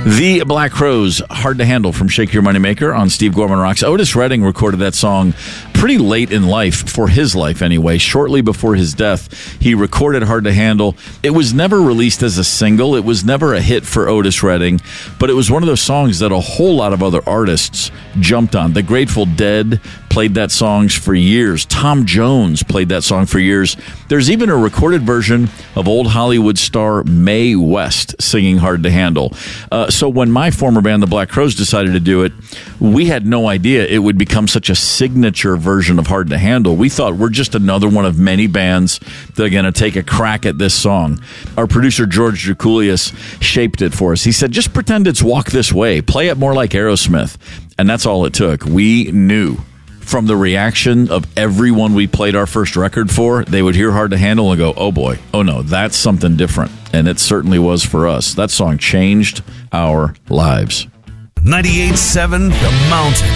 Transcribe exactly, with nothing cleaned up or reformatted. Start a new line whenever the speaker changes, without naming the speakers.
The Black Crowes, Hard to Handle from Shake Your Moneymaker on Steve Gorman Rocks. Otis Redding recorded that song pretty late in life, for his life anyway. Shortly before his death, he recorded Hard to Handle. It was never released as a single. It was never a hit for Otis Redding, but it was one of those songs that a whole lot of other artists jumped on. The Grateful Dead played that song for years. Tom Jones played that song for years. There's even a recorded version of old Hollywood star Mae West singing Hard to Handle. Uh, so when my former band, the Black Crowes, decided to do it, we had no idea it would become such a signature version of Hard to Handle. We thought we're just another one of many bands that are going to take a crack at this song. Our producer, George Jakulius, shaped it for us. He said, just pretend it's Walk This Way. Play it more like Aerosmith. And that's all it took. We knew from the reaction of everyone we played our first record for, they would hear Hard to Handle and go, oh boy, oh no, that's something different. And it certainly was for us. That song changed our lives.
ninety-eight point seven The Mountain.